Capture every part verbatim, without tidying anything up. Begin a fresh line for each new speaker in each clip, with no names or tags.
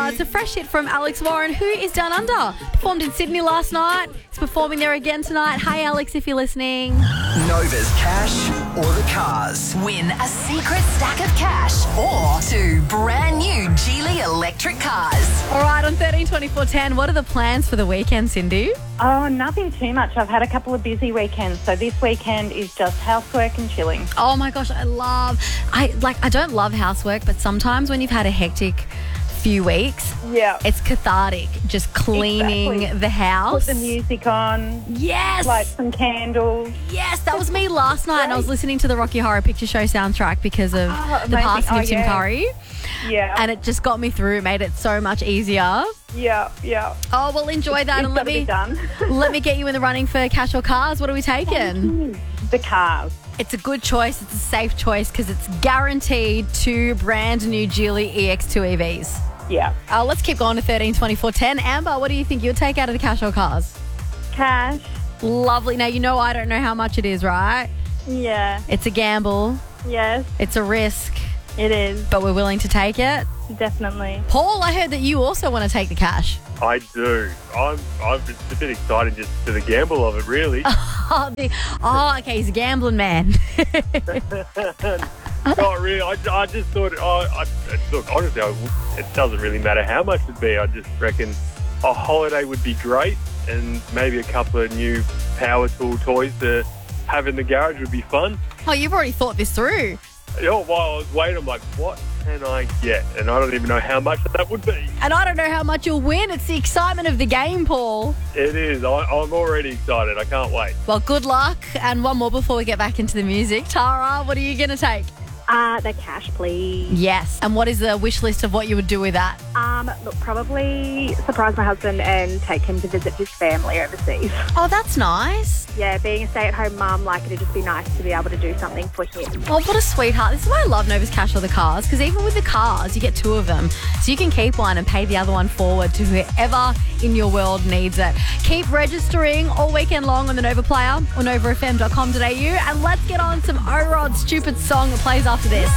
it's a fresh hit from Alex Warren, who is Down Under. Performed in Sydney last night. He's performing there again tonight. Hey, Alex, if you're listening.
Nova's cash or the cars.
Win a secret stack of cash or two brand new Geely electric cars.
All right, on thirteen twenty-four ten, what are the plans for the weekend, Cindy?
Oh, nothing too much. I've had a couple of busy weekends, so this weekend is just housework and chilling.
Oh my gosh, I love, I like, I don't love housework, but sometimes when you've had a hectic few weeks,
Yeah.
it's cathartic, just cleaning
Exactly.
the house.
Put the music on,
Yes.
light some candles.
Yes, that was me last night, and I was listening to the Rocky Horror Picture Show soundtrack because of
Oh,
the
amazing.
passing
Oh,
of Tim
yeah.
Curry,
Yeah.
and it just got me through. It made it so much easier.
yeah, yeah.
Oh, well, enjoy that,
It's
and let
gotta be
me
done.
let me get you in the running for cash or cars. What are we taking?
The cars.
It's a good choice. It's a safe choice because it's guaranteed two brand new Geely E X two E Vs.
Yeah.
Uh, let's keep going to thirteen twenty-four ten. Amber, what do you think you'll take out of the cash or cars?
Cash.
Lovely. Now, you know I don't know how much it is, right?
Yeah.
It's a gamble.
Yes,
It's a risk,
it is.
but we're willing to take it.
Definitely.
Paul, I heard that you also want to take the cash.
I do. I'm, I'm it's a bit excited just for the gamble of it, really.
Oh, the, oh okay, he's a gambling man.
Not really. I, I just thought, oh, I, look, honestly, I, it doesn't really matter how much it'd be. I just reckon a holiday would be great, and maybe a couple of new power tool toys to have in the garage would be fun.
Oh, you've already thought this through.
You know, while I was waiting, I'm like, what can I get? And I don't even know how much that would be.
And I don't know how much you'll win. It's the excitement of the game, Paul.
It is. I, I'm already excited. I can't wait.
Well, good luck. And one more before we get back into the music. Tara, what are you going to take?
Uh, the cash, please.
Yes. And what is the wish list of what you would do with that?
Um, look, probably surprise my husband and take him to visit his family overseas.
Oh, that's nice.
Yeah, being a stay-at-home mum, like, it'd just be nice to be able to do something for him.
Oh, what a sweetheart. This is why I love Nova's Cash or the cars, because even with the cars, you get two of them. So you can keep one and pay the other one forward to whoever in your world needs it. Keep registering all weekend long on the Nova Player or nova f m dot com dot a u. And let's get on some O-Rod's stupid song that plays after this.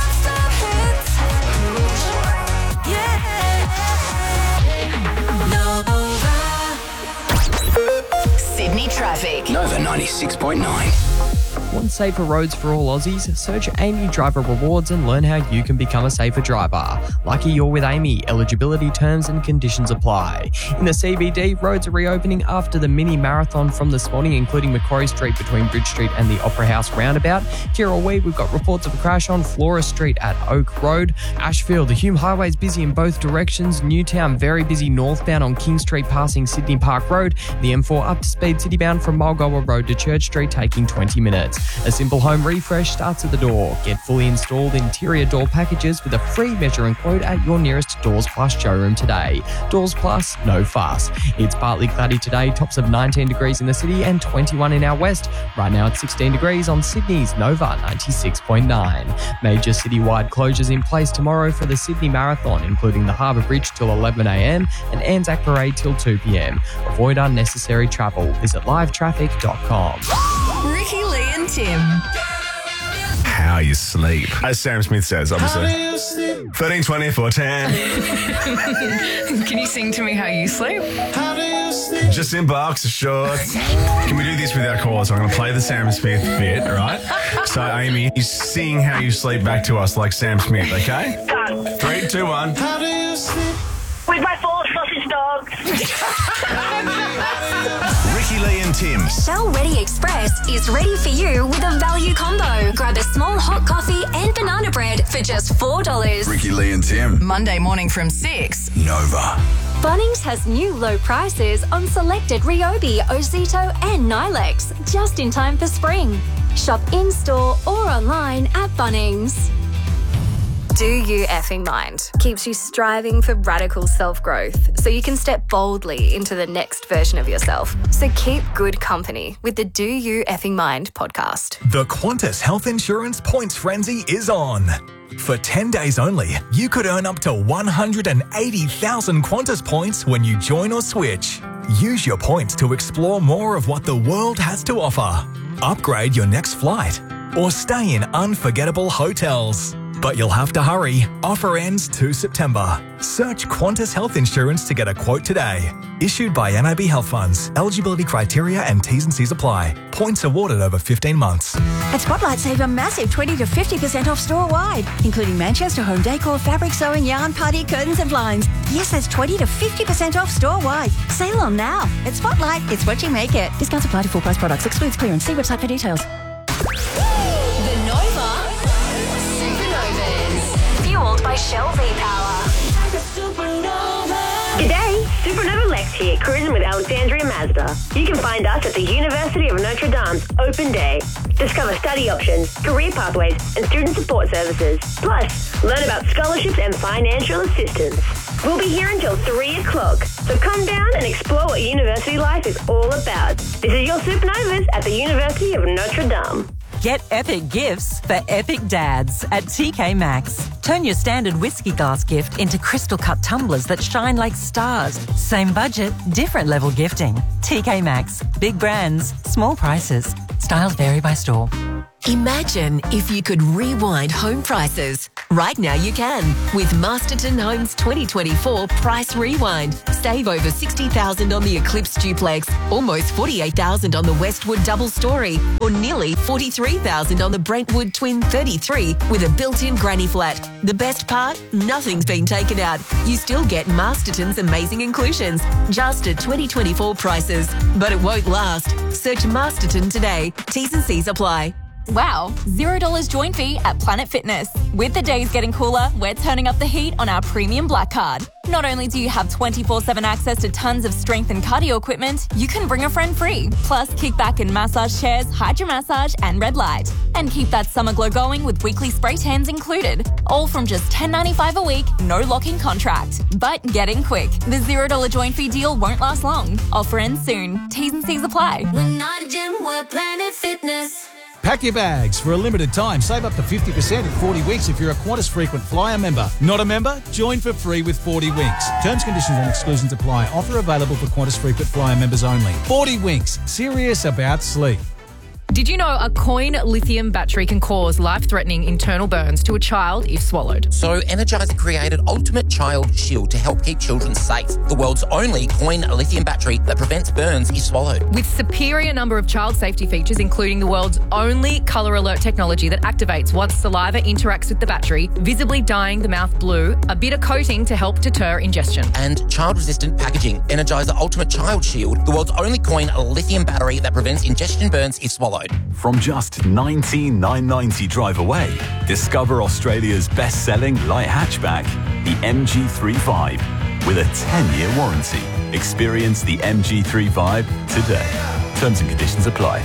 Sydney traffic.
Nova ninety-six point nine.
Want safer roads for all Aussies? Search Amy Driver Rewards and learn how you can become a safer driver. Lucky you're with Amy. Eligibility terms and conditions apply. In the C B D, roads are reopening after the mini marathon from this morning, including Macquarie Street between Bridge Street and the Opera House roundabout. Kirrawee, we've got reports of a crash on Flora Street at Oak Road. Ashfield, the Hume Highway is busy in both directions. Newtown, very busy northbound on King Street passing Sydney Park Road. The M four up to speed citybound from Mulgoa Road to Church Street taking twenty minutes. A simple home refresh starts at the door. Get fully installed interior door packages with a free measure and quote at your nearest Doors Plus showroom today. Doors Plus, no fuss. It's partly cloudy today, tops of nineteen degrees in the city and twenty-one in our west. Right now it's sixteen degrees on Sydney's Nova ninety-six point nine. Major citywide closures in place tomorrow for the Sydney Marathon, including the Harbour Bridge till eleven a m and Anzac Parade till two p m. Avoid unnecessary travel. Visit live traffic dot com.
Ricky, Lee and Tim.
How you sleep. As Sam Smith says, obviously. thirteen twenty-four ten.
Can you sing to me how you sleep?
Just in boxer shorts. Can we do this with our calls? I'm going to play the Sam Smith bit, all right? So, Amy, you sing how you sleep back to us like Sam Smith, okay?
Done.
Three, two, one. How do you sleep?
With my four sausage dogs.
Ricky, Lee and Tim.
Shell Ready Express is ready for you with a value combo. Grab a small hot coffee and banana bread for just four dollars.
Ricky, Lee and Tim.
Monday morning from six.
Nova.
Bunnings has new low prices on selected Ryobi, Ozito and Nilex, just in time for spring. Shop in-store or online at Bunnings. Do You Effing Mind keeps you striving for radical self-growth so you can step boldly into the next version of yourself. So keep good company with the Do You Effing Mind podcast.
The Qantas Health Insurance Points Frenzy is on. For ten days only, you could earn up to one hundred eighty thousand Qantas points when you join or switch. Use your points to explore more of what the world has to offer. Upgrade your next flight or stay in unforgettable hotels. But you'll have to hurry. Offer ends the second of September. Search Qantas Health Insurance to get a quote today. Issued by N A B Health Funds. Eligibility criteria and T's and C's apply. Points awarded over fifteen months.
At Spotlight, save a massive twenty to fifty percent off store-wide, including Manchester home decor, fabric sewing, yarn, party, curtains and blinds. Yes, that's twenty to fifty percent off store-wide. Sale on now. At Spotlight, it's what you make it. Discounts apply to full price products. Excludes clearance. See website for details.
The Nova Supernovas. Fueled by Shell V-Power.
G'day, Supernova Lex here, cruising with Alexandria Mazda. You can find us at the University of Notre Dame's Open Day. Discover study options, career pathways, and student support services. Plus, learn about scholarships and financial assistance. We'll be here until three o'clock, so come down and explore what university life is all about. This is your Supernovas at the University of Notre Dame.
Get epic gifts for epic dads at T K Maxx. Turn your standard whiskey glass gift into crystal cut tumblers that shine like stars. Same budget, different level gifting. T K Maxx. Big brands, small prices. Styles vary by store.
Imagine if you could rewind home prices. Right now you can with Masterton Homes twenty twenty-four Price Rewind. Save over sixty thousand dollars on the Eclipse Duplex, almost forty-eight thousand dollars on the Westwood Double Story, or nearly forty-three thousand dollars on the Brentwood Twin thirty-three with a built-in granny flat. The best part? Nothing's been taken out. You still get Masterton's amazing inclusions, just at twenty twenty-four prices. But it won't last. Search Masterton today. T's and C's apply.
Wow, zero dollars join fee at Planet Fitness. With the days getting cooler, we're turning up the heat on our premium Black Card. Not only do you have twenty-four seven access to tons of strength and cardio equipment, you can bring a friend free. Plus, kickback and massage chairs, hydro massage, and red light. And keep that summer glow going with weekly spray tans included. All from just ten ninety-five a week, no lock-in contract. But get in quick. The zero dollars join fee deal won't last long. Offer ends soon. T's and C's apply.
We're not a gym, we're Planet Fitness.
Pack your bags. For a limited time, save up to fifty percent in forty weeks if you're a Qantas Frequent Flyer member. Not a member? Join for free with forty winks. Terms, conditions and exclusions apply. Offer available for Qantas Frequent Flyer members only. forty winks. Serious about sleep.
Did you know a coin lithium battery can cause life-threatening internal burns to a child if swallowed?
So Energizer created Ultimate Child Shield to help keep children safe. The world's only coin lithium battery that prevents burns if swallowed.
With superior number of child safety features, including the world's only colour alert technology that activates once saliva interacts with the battery, visibly dyeing the mouth blue, a bitter coating to help deter ingestion.
And child-resistant packaging. Energizer Ultimate Child Shield, the world's only coin lithium battery that prevents ingestion burns if swallowed.
From just nineteen thousand nine hundred ninety drive away, discover Australia's best-selling light hatchback, the M G thirty-five, with a ten-year warranty. Experience the M G thirty-five today. Terms and conditions apply.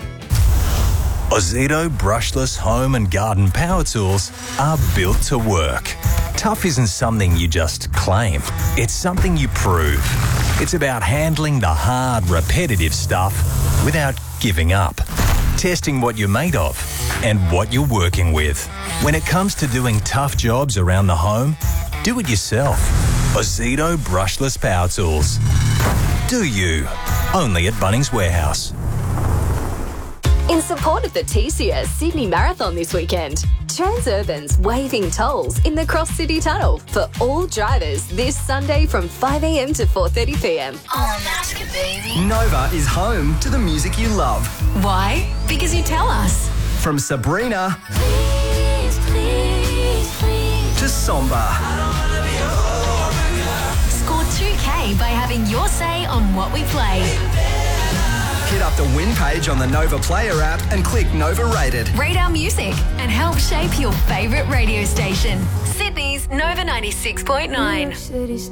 Ozito brushless home and garden power tools are built to work. Tough isn't something you just claim. It's something you prove. It's about handling the hard, repetitive stuff without giving up. Testing what you're made of and what you're working with. When it comes to doing tough jobs around the home, do it yourself. Ozito brushless power tools. Do you? Only at Bunnings Warehouse.
In support of the T C S Sydney Marathon this weekend, Transurban's waiving tolls in the Cross City Tunnel for all drivers this Sunday from five a m to four thirty p m.
Oh, Alaska, baby. Nova is home to the music you love.
Why? Because you tell us.
From Sabrina
Please, please, please.
to Somber.
Score two K by having your say on what we play.
Hit up the win page on the Nova Player app and click Nova Rated.
Rate our music and help shape your favourite radio station. Sydney's Nova ninety-six point nine.